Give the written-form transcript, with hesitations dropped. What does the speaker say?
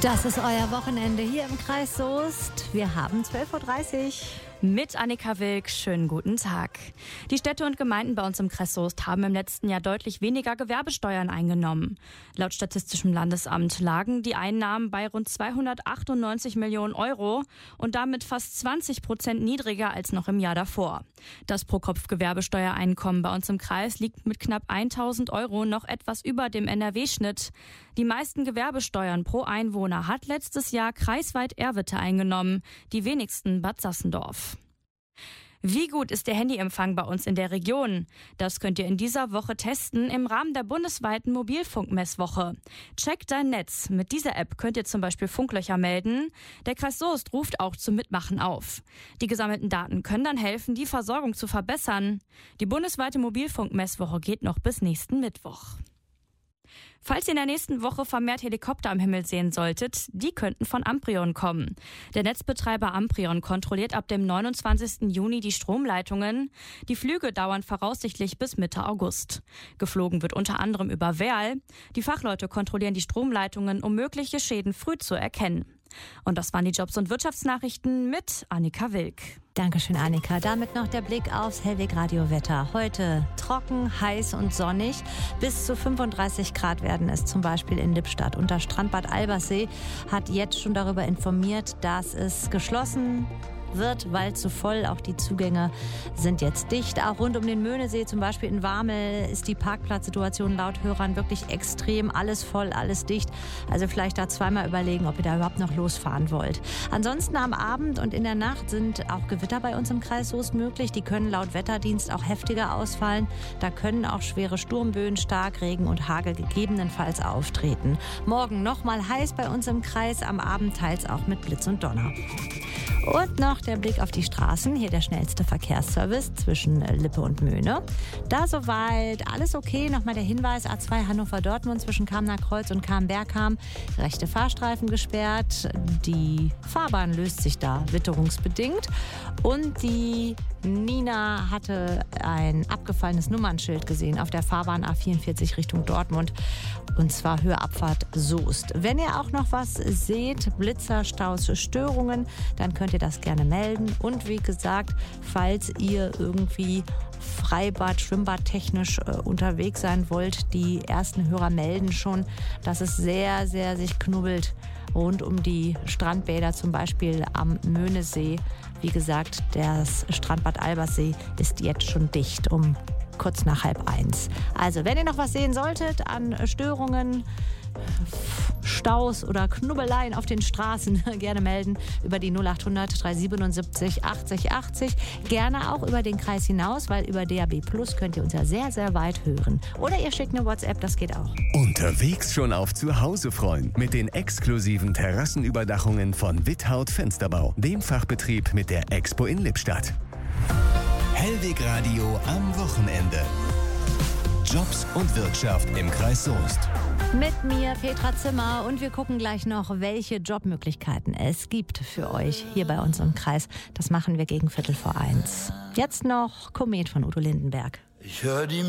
Das ist euer Wochenende hier im Kreis Soest. Wir haben 12.30 Uhr. Mit Annika Wilk, schönen guten Tag. Die Städte und Gemeinden bei uns im Kreis Soest haben im letzten Jahr deutlich weniger Gewerbesteuern eingenommen. Laut Statistischem Landesamt lagen die Einnahmen bei rund 298 Millionen Euro und damit fast 20% niedriger als noch im Jahr davor. Das Pro-Kopf-Gewerbesteuereinkommen bei uns im Kreis liegt mit knapp 1.000 Euro noch etwas über dem NRW-Schnitt. Die meisten Gewerbesteuern pro Einwohner hat letztes Jahr kreisweit Erwitte eingenommen, die wenigsten Bad Sassendorf. Wie gut ist der Handyempfang bei uns in der Region? Das könnt ihr in dieser Woche testen im Rahmen der bundesweiten Mobilfunkmesswoche. Checkt dein Netz. Mit dieser App könnt ihr zum Beispiel Funklöcher melden. Der Kreis Soest ruft auch zum Mitmachen auf. Die gesammelten Daten können dann helfen, die Versorgung zu verbessern. Die bundesweite Mobilfunkmesswoche geht noch bis nächsten Mittwoch. Falls ihr in der nächsten Woche vermehrt Helikopter am Himmel sehen solltet, die könnten von Amprion kommen. Der Netzbetreiber Amprion kontrolliert ab dem 29. Juni die Stromleitungen. Die Flüge dauern voraussichtlich bis Mitte August. Geflogen wird unter anderem über Werl. Die Fachleute kontrollieren die Stromleitungen, um mögliche Schäden früh zu erkennen. Und das waren die Jobs- und Wirtschaftsnachrichten mit Annika Wilk. Dankeschön, Annika. Damit noch der Blick aufs Hellweg-Radio-Wetter. Heute trocken, heiß und sonnig. Bis zu 35 Grad werden es zum Beispiel in Lippstadt. Und das Strandbad Albersee hat jetzt schon darüber informiert, dass es geschlossen wird, weil zu voll. Auch die Zugänge sind jetzt dicht. Auch rund um den Möhnesee, zum Beispiel in Warmel, ist die Parkplatzsituation laut Hörern wirklich extrem. Alles voll, alles dicht. Also vielleicht da zweimal überlegen, ob ihr da überhaupt noch losfahren wollt. Ansonsten am Abend und in der Nacht sind auch Gewitter bei uns im Kreis Soest möglich. Die können laut Wetterdienst auch heftiger ausfallen. Da können auch schwere Sturmböen, Starkregen und Hagel gegebenenfalls auftreten. Morgen nochmal heiß bei uns im Kreis, am Abend teils auch mit Blitz und Donner. Und noch der Blick auf die Straßen. Hier der schnellste Verkehrsservice zwischen Lippe und Möhne. Da soweit alles okay. Nochmal der Hinweis, A2 Hannover-Dortmund zwischen Kamener Kreuz und Kam-Bergham. Rechte Fahrstreifen gesperrt. Die Fahrbahn löst sich da witterungsbedingt. Und die Nina hatte ein abgefallenes Nummernschild gesehen auf der Fahrbahn A44 Richtung Dortmund. Und zwar Höhe Abfahrt Soest. Wenn ihr auch noch was seht, Blitzer, Staus, Störungen, dann könnt ihr das gerne melden. Und wie gesagt, falls ihr irgendwie Freibad, Schwimmbad technisch unterwegs sein wollt, die ersten Hörer melden schon, dass es sehr, sehr sich knubbelt rund um die Strandbäder, zum Beispiel am Möhnesee. Wie gesagt, das Strandbad Albersee ist jetzt schon dicht um kurz nach 12:30. Also, wenn ihr noch was sehen solltet an Störungen, Staus oder Knubbeleien auf den Straßen, gerne melden über die 0800 377 80 80. Gerne auch über den Kreis hinaus, weil über DAB Plus könnt ihr uns ja sehr, sehr weit hören. Oder ihr schickt eine WhatsApp, das geht auch. Unterwegs schon auf Zuhause freuen mit den exklusiven Terrassenüberdachungen von Withaut Fensterbau, dem Fachbetrieb mit der Expo in Lippstadt. Hellweg Radio am Wochenende. Jobs und Wirtschaft im Kreis Soest. Mit mir Petra Zimmer und wir gucken gleich noch, welche Jobmöglichkeiten es gibt für euch hier bei uns im Kreis. Das machen wir gegen 12:45. Jetzt noch Komet von Udo Lindenberg. Ich höre die